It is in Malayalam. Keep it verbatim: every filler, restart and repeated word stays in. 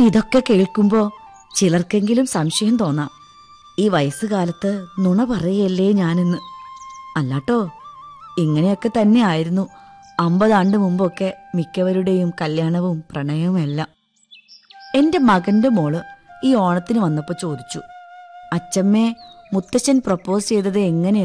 ഇതൊക്കെ കേൾക്കുമ്പോ ചിലർക്കെങ്കിലും സംശയം തോന്നാം, ഈ വയസ്സുകാലത്ത് നുണ പറയല്ലേ ഞാനെന്ന്. അല്ലാട്ടോ, ഇങ്ങനെയൊക്കെ തന്നെ ആയിരുന്നു അമ്പതാണ്ട് മുമ്പൊക്കെ മിക്കവരുടെയും കല്യാണവും പ്രണയവും എല്ലാം. എന്റെ മകന്റെ മോള് ഈ ഓണത്തിന് വന്നപ്പോ ചോദിച്ചു, അച്ചമ്മേ, മുത്തശ്ശൻ പ്രപ്പോസ് ചെയ്തത് എങ്ങനെ